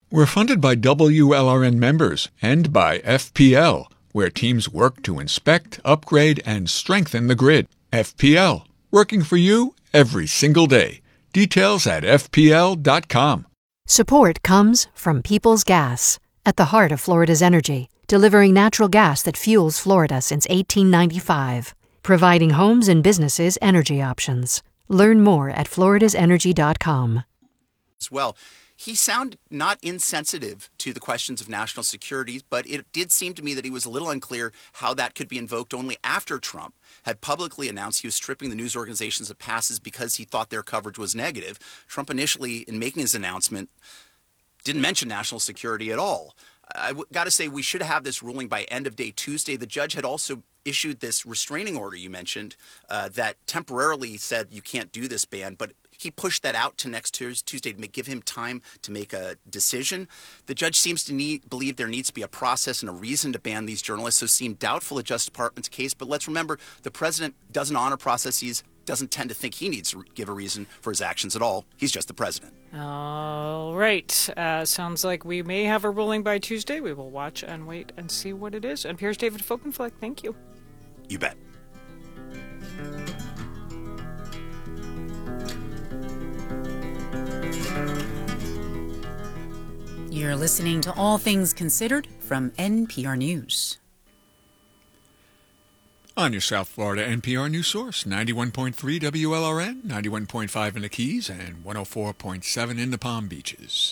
We're funded by WLRN members and by FPL, where teams work to inspect, upgrade, and strengthen the grid. FPL, working for you every single day. Details at FPL.com. Support comes from Peoples Gas, at the heart of Florida's energy, delivering natural gas that fuels Florida since 1895, providing homes and businesses energy options. Learn more at floridasenergy.com. As well, he sounded not insensitive to the questions of national security, but it did seem to me that he was a little unclear how that could be invoked only after Trump had publicly announced he was stripping the news organizations of passes because he thought their coverage was negative. Trump initially, in making his announcement, didn't mention national security at all. I got to say, we should have this ruling by end of day Tuesday. The judge had also issued this restraining order you mentioned that temporarily said you can't do this ban, but he pushed that out to next Tuesday to give him time to make a decision. The judge seems to believe there needs to be a process and a reason to ban these journalists, so seemed doubtful of Justice Department's case. But let's remember, the president doesn't honor processes, doesn't tend to think he needs to give a reason for his actions at all. He's just the president. All right. Sounds like we may have a ruling by Tuesday. We will watch and wait and see what it is. And here's David Folkenfleck. Thank you. You bet. You're listening to All Things Considered from NPR News. On your South Florida NPR News Source, 91.3 WLRN, 91.5 in the Keys, and 104.7 in the Palm Beaches.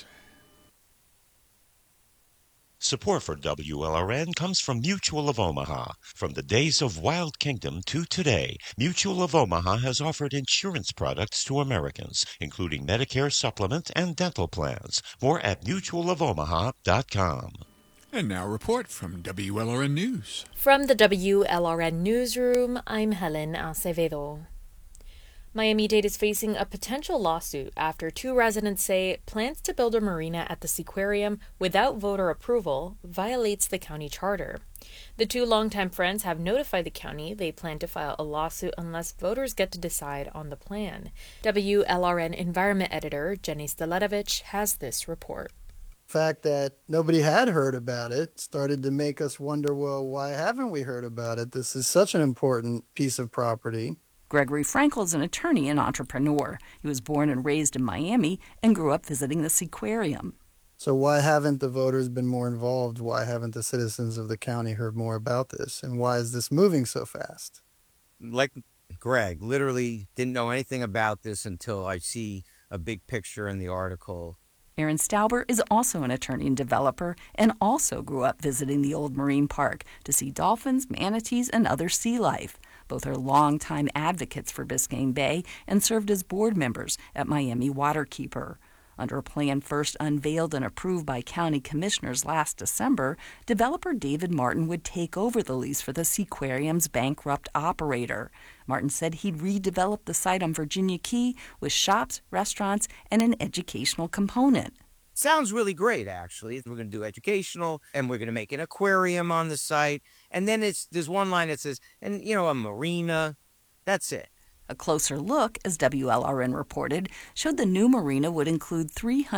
Support for WLRN comes from Mutual of Omaha. From the days of Wild Kingdom to today, Mutual of Omaha has offered insurance products to Americans, including Medicare supplement and dental plans. More at mutualofomaha.com. And now a report from WLRN News. From the WLRN Newsroom, I'm Helen Acevedo. Miami-Dade is facing a potential lawsuit after two residents say plans to build a marina at the Seaquarium without voter approval violates the county charter. The two longtime friends have notified the county they plan to file a lawsuit unless voters get to decide on the plan. WLRN Environment Editor Jenny Staletovich has this report. The fact that nobody had heard about it started to make us wonder, well, why haven't we heard about it? This is such an important piece of property. Gregory Frankel is an attorney and entrepreneur. He was born and raised in Miami and grew up visiting the Seaquarium. So why haven't the voters been more involved? Why haven't the citizens of the county heard more about this? And why is this moving so fast? Like Greg, literally didn't know anything about this until I see a big picture in the article. Aaron Stauber is also an attorney and developer and also grew up visiting the old marine park to see dolphins, manatees, and other sea life. Both are longtime advocates for Biscayne Bay and served as board members at Miami Waterkeeper. Under a plan first unveiled and approved by county commissioners last December, developer David Martin would take over the lease for the Seaquarium's bankrupt operator. Martin said he'd redevelop the site on Virginia Key with shops, restaurants, and an educational component. Sounds really great, actually. We're going to do educational, and we're going to make an aquarium on the site. And then there's one line that says, and, a marina. That's it. A closer look, as WLRN reported, showed the new marina would include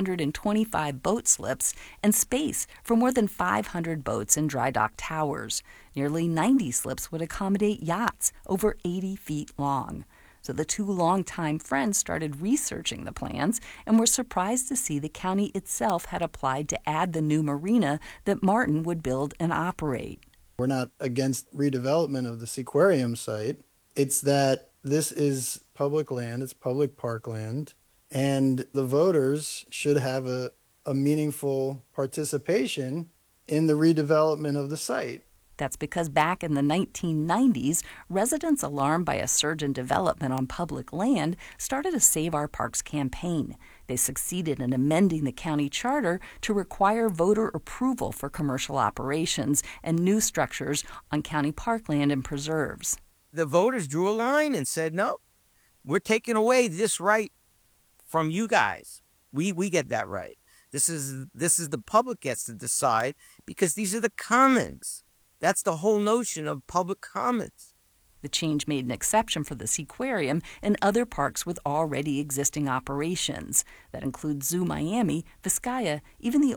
325 boat slips and space for more than 500 boats and dry dock towers. Nearly 90 slips would accommodate yachts over 80 feet long. So the two longtime friends started researching the plans and were surprised to see the county itself had applied to add the new marina that Martin would build and operate. We're not against redevelopment of the Seaquarium site. It's that this is public land, it's public parkland, and the voters should have a meaningful participation in the redevelopment of the site. That's because back in the 1990s, residents alarmed by a surge in development on public land started a Save Our Parks campaign. They succeeded in amending the county charter to require voter approval for commercial operations and new structures on county parkland and preserves. The voters drew a line and said, no, we're taking away this right from you guys. We get that right. This is the public gets to decide because these are the commons. That's the whole notion of public commons. The change made an exception for the Seaquarium and other parks with already existing operations. That includes Zoo Miami, Vizcaya, even the